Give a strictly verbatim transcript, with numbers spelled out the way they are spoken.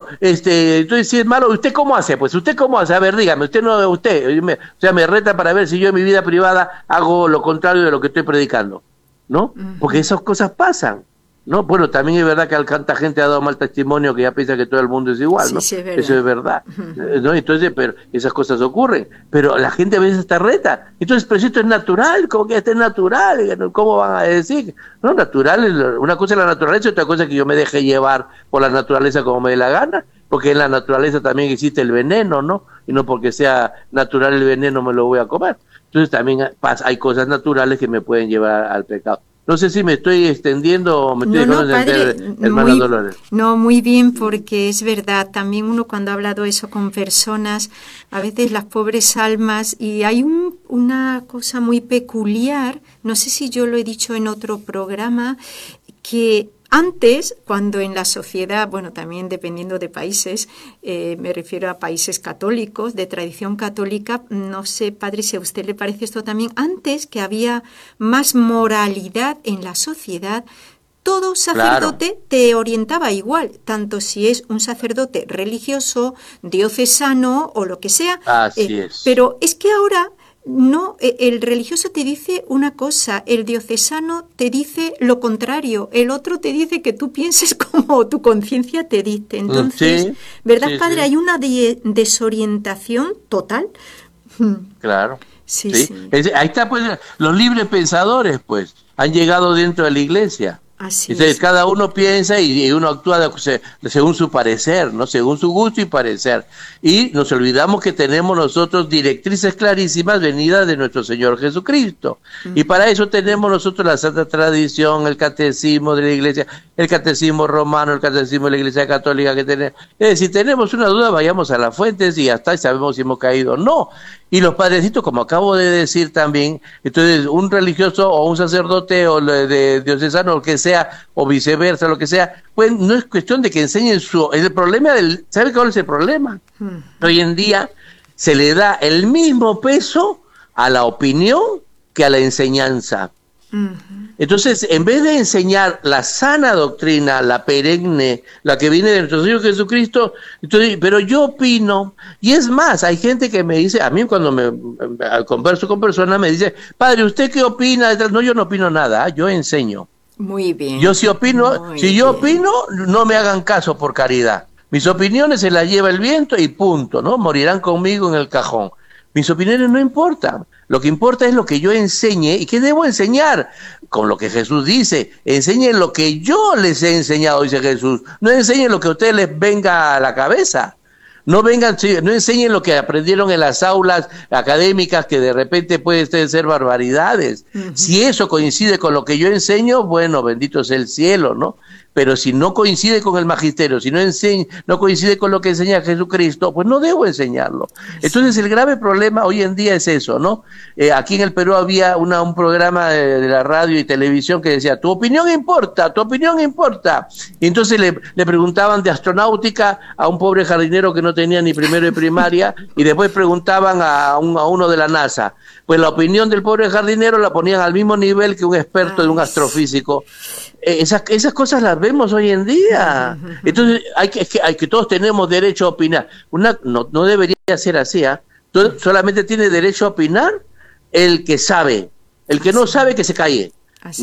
este, entonces si es malo, ¿usted cómo hace? Pues usted cómo hace, a ver, dígame, usted no, usted, me, o sea, me reta para ver si yo en mi vida privada hago lo contrario de lo que estoy predicando, ¿no? Uh-huh. Porque esas cosas pasan, ¿no? Bueno, también es verdad que tanta gente ha dado mal testimonio que ya piensa que todo el mundo es igual, ¿no? Sí, sí, es eso es verdad, uh-huh. ¿no? Entonces, pero esas cosas ocurren, pero la gente a veces está reta, entonces, pero si esto es natural, ¿cómo que esto es natural? ¿Cómo van a decir? No, natural, una cosa es la naturaleza, otra cosa es que yo me deje llevar por la naturaleza como me dé la gana, porque en la naturaleza también existe el veneno, ¿no? Y no porque sea natural el veneno me lo voy a comer. Entonces también hay cosas naturales que me pueden llevar al pecado. No sé si me estoy extendiendo o me estoy no, dejando no, padre, entender, hermana muy, Dolores. No, muy bien, porque es verdad, también uno cuando ha hablado eso con personas, a veces las pobres almas, y hay un, una cosa muy peculiar, no sé si yo lo he dicho en otro programa, que antes, cuando en la sociedad, bueno, también dependiendo de países, eh, me refiero a países católicos, de tradición católica, no sé, padre, si a usted le parece esto también, antes que había más moralidad en la sociedad, todo sacerdote claro. te orientaba igual, tanto si es un sacerdote religioso, diocesano o lo que sea. Así eh, es. Pero es que ahora... No, el religioso te dice una cosa, el diocesano te dice lo contrario, el otro te dice que tú pienses como tu conciencia te dicte. Entonces, sí, ¿verdad, sí, padre? Sí. Hay una de- desorientación total. Claro. Sí, ¿sí? sí. Es, ahí está, pues, los libres pensadores, pues, han llegado dentro de la iglesia. Así Entonces, es. cada uno piensa y, y uno actúa de, de, según su parecer, ¿no? Según su gusto y parecer. Y nos olvidamos que tenemos nosotros directrices clarísimas venidas de nuestro Señor Jesucristo. Uh-huh. Y para eso tenemos nosotros la Santa Tradición, el Catecismo de la Iglesia, el Catecismo Romano, el Catecismo de la Iglesia Católica que tenemos. Es decir, si tenemos una duda, vayamos a las fuentes y hasta ahí sabemos si hemos caído o no. Y los padrecitos, como acabo de decir también, entonces un religioso o un sacerdote o de, de diocesano, o que sea, o viceversa, lo que sea, pues no es cuestión de que enseñen su... El problema del... ¿Sabe cuál es el problema? Hmm. Hoy en día se le da el mismo peso a la opinión que a la enseñanza. Uh-huh. Entonces, en vez de enseñar la sana doctrina, la perenne, la que viene de nuestro Señor Jesucristo, entonces, pero yo opino, y es más, hay gente que me dice, a mí cuando me, me converso con personas me dice, padre, ¿usted qué opina? No, yo no opino nada, yo enseño. Muy bien. Yo si opino, Muy si yo bien. opino, no me hagan caso por caridad. Mis opiniones se las lleva el viento y punto, ¿no? Morirán conmigo en el cajón. Mis opiniones no importan. Lo que importa es lo que yo enseñe. ¿Y qué debo enseñar? Con lo que Jesús dice. Enseñen lo que yo les he enseñado, dice Jesús. No enseñen lo que a ustedes les venga a la cabeza. No vengan, no enseñen lo que aprendieron en las aulas académicas, que de repente pueden ser barbaridades. Uh-huh. Si eso coincide con lo que yo enseño, bueno, bendito sea el cielo, ¿no? Pero si no coincide con el magisterio, si no, enseña, no coincide con lo que enseña Jesucristo, pues no debo enseñarlo. Entonces el grave problema hoy en día es eso, ¿no? Eh, aquí en el Perú había una, un programa de, de la radio y televisión que decía, tu opinión importa, tu opinión importa. Y entonces le, le preguntaban de astronáutica a un pobre jardinero que no tenía ni primero de primaria, y después preguntaban a, un, a uno de la NASA. Pues la opinión del pobre jardinero la ponían al mismo nivel que un experto de un astrofísico. Eh, esas, esas cosas las vemos hoy en día. Entonces hay que, hay que todos tenemos derecho a opinar. Una, no, no debería ser así, ¿eh? Solamente tiene derecho a opinar el que sabe. El que no sabe, que se calle.